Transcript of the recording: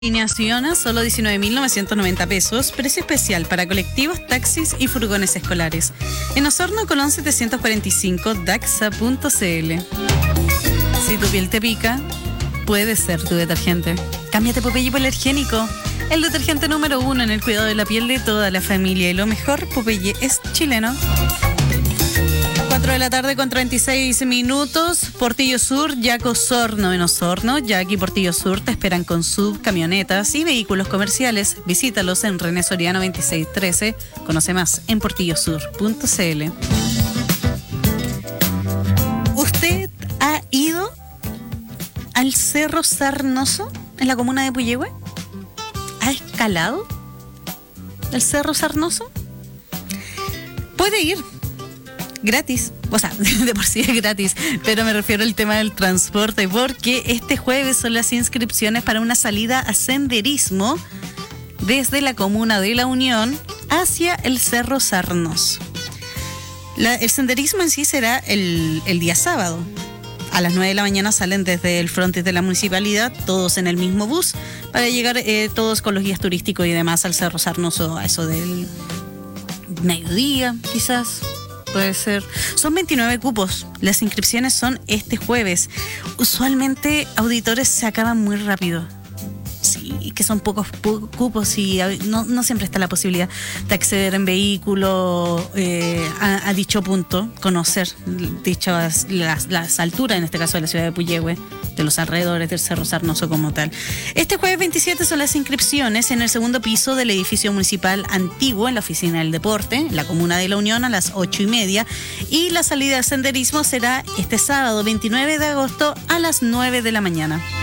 Alineación a solo 19.990 pesos, precio especial para colectivos, taxis y furgones escolares. En Osorno, Colón 745, daxa.cl. Si tu piel te pica, puede ser tu detergente. Cámbiate Popeye por Alergénico, el detergente número 1 en el cuidado de la piel de toda la familia. Y lo mejor, Popeye es chileno. 4 de la tarde con 36 minutos. Portillo Sur, Yaco Osorno. En Osorno, Yaco y Portillo Sur te esperan con sub, camionetas y vehículos comerciales. Visítalos en René Soriano 2613. Conoce más en portillosur.cl. ¿Usted ha ido al Cerro Sarnoso en la comuna de Puyehue? ¿Ha escalado el Cerro Sarnoso? Puede ir gratis, o sea, de por sí es gratis, pero me refiero al tema del transporte, porque este jueves son las inscripciones para una salida a senderismo desde la comuna de La Unión hacia el Cerro Sarnoso. El senderismo en sí será el día sábado. A las 9 de la mañana salen desde el frontis de la municipalidad, todos en el mismo bus, para llegar todos con los guías turísticos y demás al Cerro Sarnoso a eso del mediodía, quizás. Puede ser. Son 29 cupos. Las inscripciones son este jueves. Usualmente auditores se acaban muy rápido. Sí, que son pocos cupos y no siempre está la posibilidad de acceder en vehículo a dicho punto, conocer las alturas, en este caso de la ciudad de Puyehue, de los alrededores del Cerro Sarnoso como tal. Este jueves 27 son las inscripciones en el segundo piso del edificio municipal antiguo, en la oficina del deporte, en la comuna de La Unión, a las 8:30, y la salida al senderismo será este sábado 29 de agosto a las 9 de la mañana.